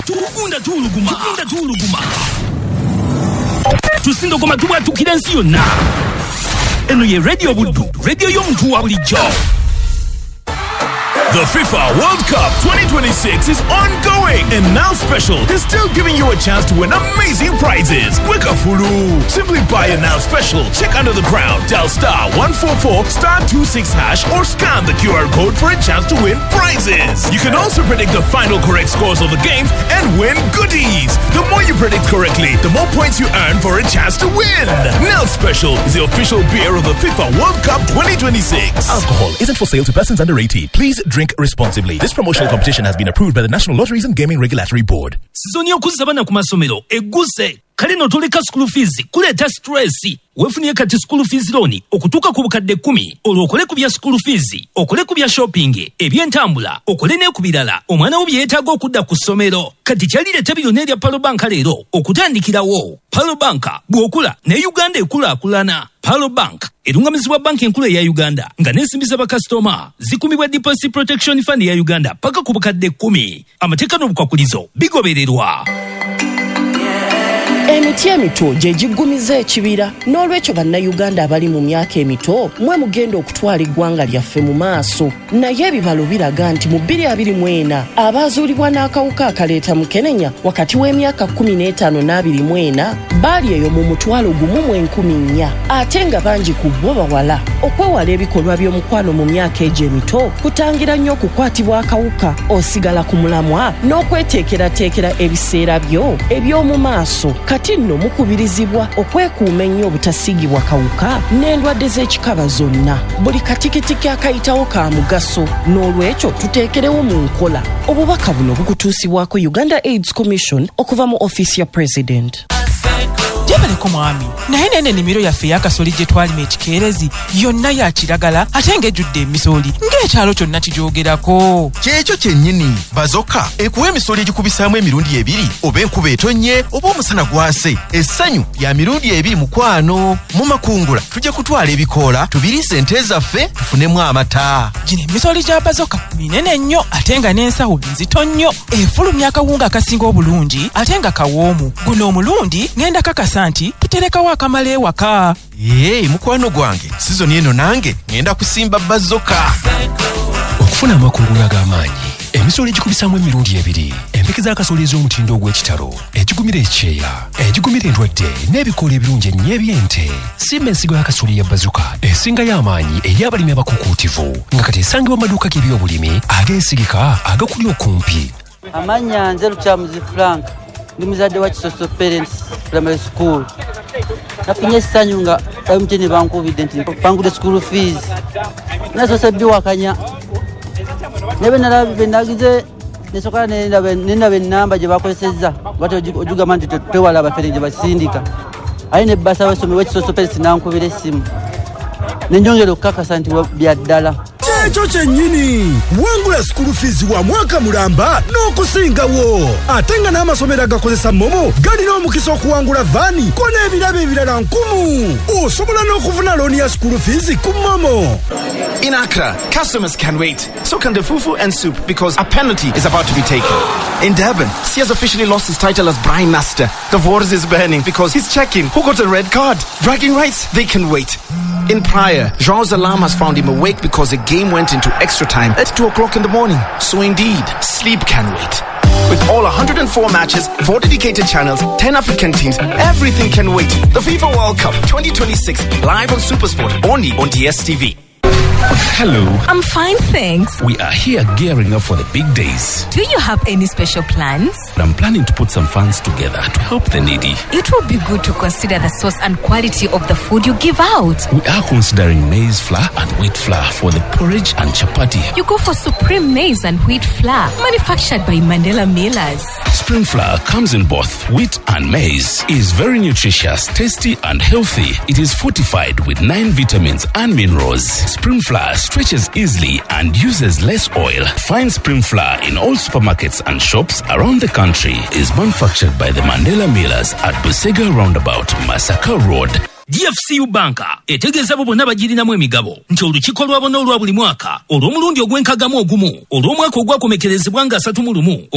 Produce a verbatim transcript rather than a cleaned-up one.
Tukunda tuluguma. Tukunda tuluguma. Tusindo goma tuwa tukidensi yonna. Eno ye radio budu. Radio yomuntu wa bulijjo. The FIFA World Cup twenty twenty-six is ongoing, and Now Special is still giving you a chance to win amazing prizes. Weka fulu. Simply buy a Now Special, check under the crown, dial star one four four star two six hash, or scan the Q R code for a chance to win prizes. You can also predict the final correct scores of the games and win goodies. The more you predict correctly, the more points you earn for a chance to win. Now Special is the official beer of the FIFA World Cup twenty twenty-six. Alcohol isn't for sale to persons under eighteen. Please drink responsibly. This promotional competition has been approved by the National Lotteries and Gaming Regulatory Board. Sizoni okuzza bana ku masomero eguse kale no toleka school fees kuleta stress wefunye kati school fees loan okutuka ku bukadde kumi olwokole ku bya school fees okole ku bya shopping ebyentambula okole ne ku birala omwana wo byetaaga okudda ku ssomero kati kyalireta billionaire Palo Bank leero okutandikirawo. Palo Bank bw'okula ne Uganda ekulaakulana. Palo Bank erungamizibwa banki enkulu ya Uganda nga n'ensimbi z'abakasitoma zikumibwa Deposit Protection Fund ya Uganda paka ku bukadde kumi. Amateeka n'obukwakulizo bigobererwa. Emiti emito gye giggumiza ekibira n'olwekyo bannayuganda abali mu myaka emito mwe mugenda okutwala eggwanga lyaffe mu maaso. Naye ebibalo biraga nti mu bbiri abiri mu ena abaazuulibwa n'akawuka akaleeta mukenenya wakati w'emyaka kkumi n'etaano n'abiri mu ena baali eyo mu mutwalo gumu mu enkumi nnya ate nga bangi ku bo bawala. Okwewala ebikolwa by'omukwano mu myaka egyo emito kutangira nnyo okukwatibwa akawuka osigala ku mulamwa n'okweteekerateekera ebiseera byo eby'omu maaso. Kati nno mukubirizibwa okwekuuma ennyo obutasigibwa kawuka n'endwadde z'ekikaba zonna. Buli katikitiki akayitawo ka mugaso n'olwekyo tuteekerewo mu nkola. Obubaka buno bukutuusibwako Uganda AIDS Commission okuva mu office ya President. Jebaleko mwami naye nene nimiro yaffe yakasoli gye twalima ekikeerezi yonna ya kiragala ate ng'ejjudde emisoli ng'ekyalo kyonna kijoogerako. Kyekyo kyennyini bazoka ekuwa emisoli egikubisaamu emirundi ebiri oba enkuba etonnye oba omusana gwase. Essanyu lya mirundi ebiri mukwano. Mu makungula tujja kutwala ebikoola tubiriise ente zaffe tufunemu amata. Gino emisoli gya bazoka minene nnyo ate nga n'ensawo nzito nnyo efulumya akawunga akasinga obulungi ate nga kawoomu. Guno omulundi ngenda kakasa nti tuterekawo akamala ewaka. Yee mukwano gwange sizoni eno nange ngenda kusimba bazoka. Okufuna amakungula ag'amaanyi emisolo egikubisaamu emirundi ebiri empeke z'akasooli ez'omutindo ogw'ekitalo egigumira ekyeya egigumira endwadde n'ebikoola ebirungi ennyo eby'ente. Simba ensigo y'akasooli ya bazuka esingayo amaanyi eri abalimi abakukuutivu nga kati esangibwa mu maduuka g'ebyobulimi ageesigika agakuli okumpi. Amannya nze Lukyamuzi Frank ndi muzadde wa Kisoso Parents Primary School. Nafunye essanyu nga M T N bankubidde nti bangudde school fees nasoose biwakanya nebe nalabe nagize nesoka nenaba ennamba gye bakozesezza bati ojugamba nti twewala abafere gye basindika ayi ne bbasa w'essomero w'Ekisoso Parents nankubira essimu nenjongera okukakasa nti bya ddala. Ekyo kyennyini wangula school fees wa mwaka mulamba n'okusingawo ate nga n'amasomero agakozesa momo galina omukisa okuwangula vaani ko n'ebirabo ebirala nkumu. Osobola n'okufuna looni ya school fees ku momo. In Accra, customers can wait. So can the fufu and soup because a penalty is about to be taken. In Durban, C has officially lost his title as Brine Master. The waters is burning because he's checking who got a red card. Bragging rights, they can wait. In Praia, Jean's alarm has found him awake because the game went into extra time at two o'clock in the morning. So indeed, sleep can wait. With all one hundred four matches, four dedicated channels, ten African teams, everything can wait. The FIFA World Cup twenty twenty-six, live on SuperSport, only on D S T V. Hello. I'm fine, thanks. We are here gearing up for the big days. Do you have any special plans? I'm planning to put some funds together to help the needy. It will be good to consider the source and quality of the food you give out. We are considering maize flour and wheat flour for the porridge and chapati. You go for Supreme Maize and Wheat Flour, manufactured by Mandela Millers. Spring flour comes in both wheat and maize. It is very nutritious, tasty and healthy. It is fortified with nine vitamins and minerals. Spring flour stretches easily and uses less oil. Find Spring flour in all supermarkets and shops around the country. Is manufactured by the Mandela Millers at Busega Roundabout, Masaka Road. D F C U Banka etegeeza bo bonna bagirinamu emigabo nti olukiiko lwabona olwa buli mwaka olw'omulundi ogw'enkagamu ogumu olw'omwaka ogwakomekerezebwa nga asatu mu lumu